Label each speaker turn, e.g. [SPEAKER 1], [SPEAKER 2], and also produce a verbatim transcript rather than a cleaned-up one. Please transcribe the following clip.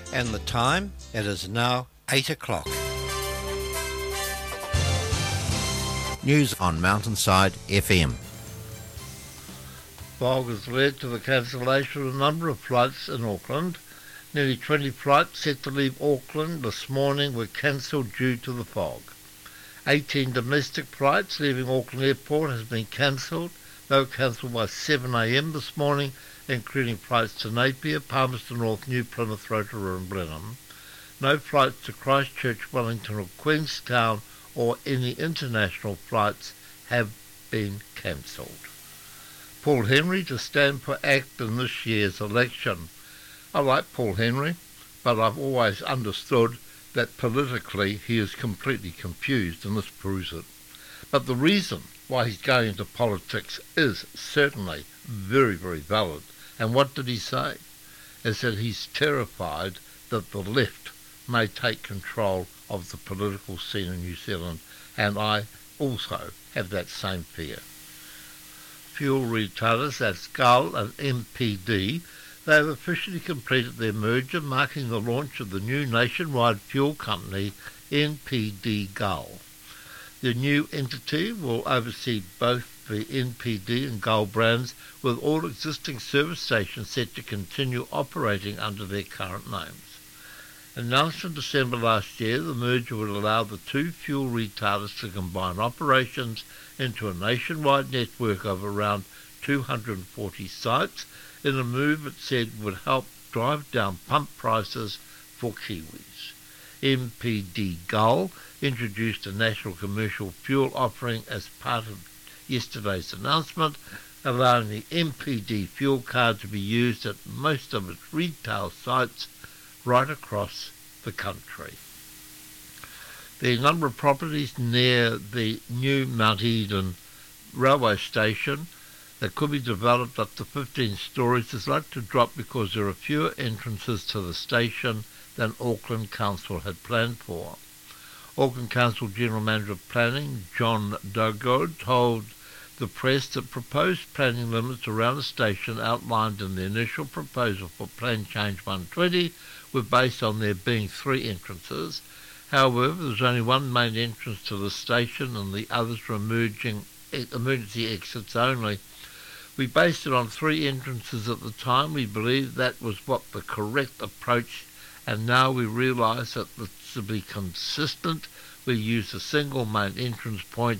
[SPEAKER 1] And the time, it is now eight o'clock. News on Mountainside F M.
[SPEAKER 2] Fog has led to the cancellation of a number of flights in Auckland. Nearly twenty flights set to leave Auckland this morning were cancelled due to the fog. eighteen domestic flights leaving Auckland Airport has been cancelled. They were cancelled by seven a m this morning, including flights to Napier, Palmerston North, New Plymouth, Rotorua and Blenheim. No flights to Christchurch, Wellington or Queenstown or any international flights have been cancelled. Paul Henry to stand for ACT in this year's election. I like Paul Henry, but I've always understood that politically he is completely confused, and this proves it. But the reason why he's going into politics is certainly very, very valid. And what did he say? Is that he's terrified that the left may take control of the political scene in New Zealand, and I also have that same fear. Fuel retailers, that's Gull and M P D, they have officially completed their merger, marking the launch of the new nationwide fuel company, N P D Gull. The new entity will oversee both the N P D and Gull brands, with all existing service stations set to continue operating under their current names. Announced in December last year, the merger would allow the two fuel retailers to combine operations into a nationwide network of around two hundred forty sites, in a move it said would help drive down pump prices for Kiwis. M P D Gull introduced a national commercial fuel offering as part of yesterday's announcement, allowing the M P D fuel card to be used at most of its retail sites right across the country. There are a number of properties near the new Mount Eden railway station that could be developed up to fifteen stories is likely to drop because there are fewer entrances to the station than Auckland Council had planned for. Auckland Council General Manager of Planning, John Dugard, told the press that proposed planning limits around the station outlined in the initial proposal for Plan Change one twenty were based on there being three entrances. However, there's only one main entrance to the station and the others were emerging, emergency exits only. We based it on three entrances at the time. We believed that was what the correct approach, and now we realise that to be consistent, we use a single main entrance point